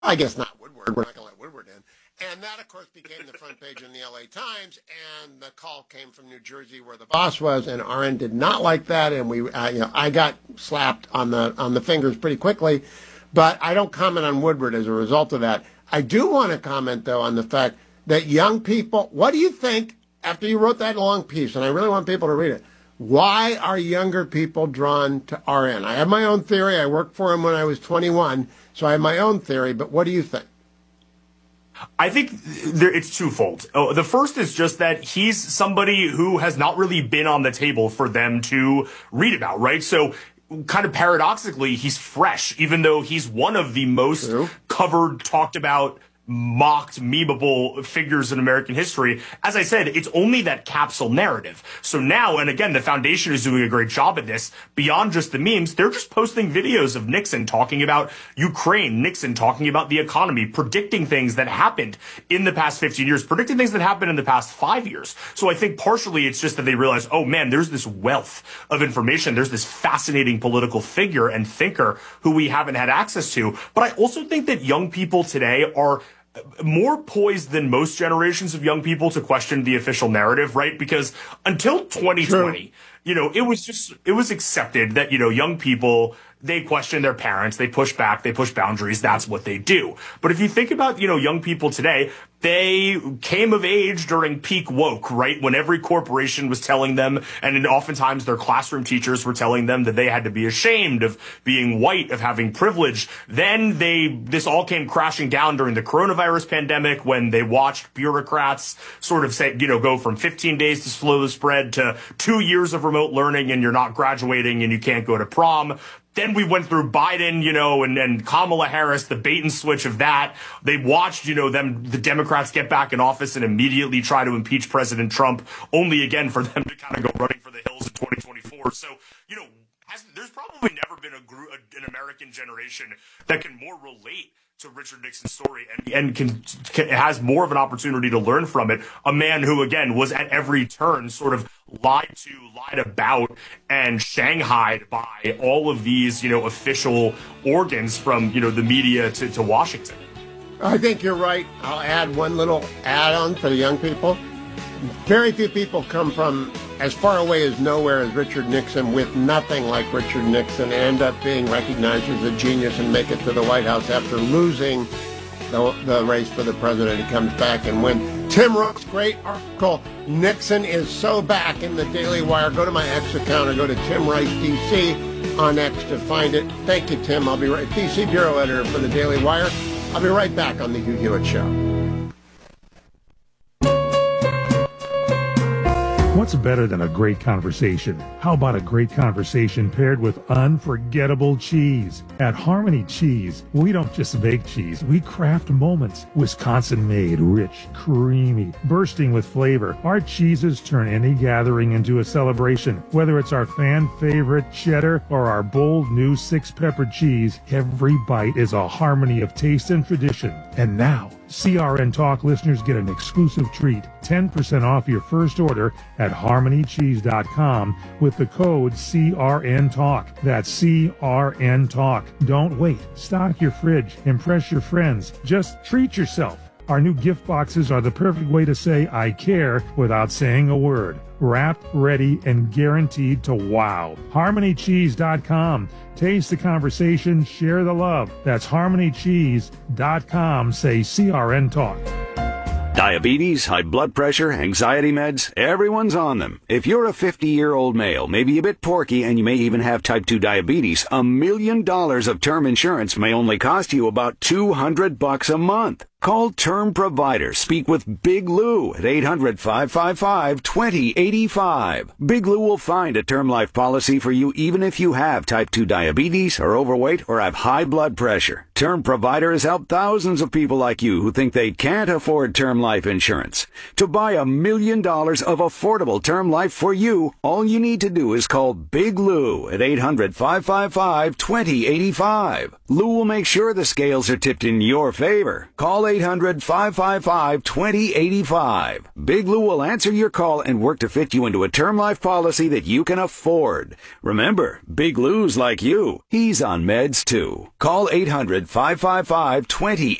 I guess not Woodward. We're not going to let Woodward in. And that, of course, became the front page in the L.A. Times. And the call came from New Jersey, where the boss was, and RN did not like that. And I got slapped on the fingers pretty quickly. But I don't comment on Woodward as a result of that. I do want to comment, though, on the fact that young people. What do you think after you wrote that long piece? And I really want people to read it. Why are younger people drawn to RN? I have my own theory. I worked for him when I was 21, so I have my own theory. But what do you think? I think it's twofold. The first is just that he's somebody who has not really been on the table for them to read about, right? So kind of paradoxically, he's fresh, even though he's one of the most covered, talked about, mocked, memeable figures in American history. As I said, it's only that capsule narrative. So now, and again, the foundation is doing a great job at this. Beyond just the memes, they're just posting videos of Nixon talking about Ukraine, Nixon talking about the economy, predicting things that happened in the past 15 years, predicting things that happened in the past 5 years. So I think partially it's just that they realize, oh man, there's this wealth of information. There's this fascinating political figure and thinker who we haven't had access to. But I also think that young people today are more poised than most generations of young people to question the official narrative, right? Because until 2020, it was accepted that, young people, they question their parents, they push back, they push boundaries. That's what they do. But if you think about, young people today, they came of age during peak woke, right? When every corporation was telling them, and oftentimes their classroom teachers were telling them that they had to be ashamed of being white, of having privilege. Then this all came crashing down during the coronavirus pandemic when they watched bureaucrats sort of say, go from 15 days to slow the spread to 2 years of remote learning and you're not graduating and you can't go to prom. Then we went through Biden, and Kamala Harris, the bait and switch of that. They watched, the Democrats get back in office and immediately try to impeach President Trump, only again for them to kind of go running for the hills in 2024. So, there's probably never been an American generation that can more relate to Richard Nixon's story and has more of an opportunity to learn from it. A man who, again, was at every turn sort of lied about, and shanghaied by all of these, official organs from, the media to Washington. I think you're right. I'll add one little add-on for the young people. Very few people come from as far away as nowhere as Richard Nixon with nothing like Richard Nixon and end up being recognized as a genius and make it to the White House after losing the race for the president. He comes back and wins. Tim Rook's great article, Nixon is so back, in the Daily Wire. Go to my X account or go to Tim Rice DC on X to find it. Thank you, Tim. I'll be right, DC Bureau Editor for the Daily Wire. I'll be right back on the Hugh Hewitt Show. What's better than a great conversation? How about a great conversation paired with unforgettable cheese? At Harmony Cheese, we don't just bake cheese, we craft moments. Wisconsin-made, rich, creamy, bursting with flavor. Our cheeses turn any gathering into a celebration. Whether it's our fan-favorite cheddar or our bold new 6-pepper cheese, every bite is a harmony of taste and tradition. And now, CRN Talk listeners get an exclusive treat, 10% off your first order at harmonycheese.com with the code CRN Talk. That's CRN Talk. Don't wait. Stock your fridge. Impress your friends. Just treat yourself. Our new gift boxes are the perfect way to say I care without saying a word. Wrapped, ready, and guaranteed to wow. HarmonyCheese.com. Taste the conversation, share the love. That's HarmonyCheese.com. Say CRN Talk. Diabetes, high blood pressure, anxiety meds, everyone's on them. If you're a 50-year-old male, maybe a bit porky, and you may even have type 2 diabetes, $1 million of term insurance may only cost you about $200 a month. Call Term Provider. Speak with Big Lou at 800-555-2085. Big Lou will find a term life policy for you even if you have type 2 diabetes, are overweight, or have high blood pressure. Term Provider has helped thousands of people like you who think they can't afford term life insurance. To buy $1 million of affordable term life for you, all you need to do is call Big Lou at 800-555-2085. Lou will make sure the scales are tipped in your favor. Call 800-555-2085. Big Lou will answer your call and work to fit you into a term life policy that you can afford. Remember, Big Lou's like you. He's on meds too. Call 800-555-2085.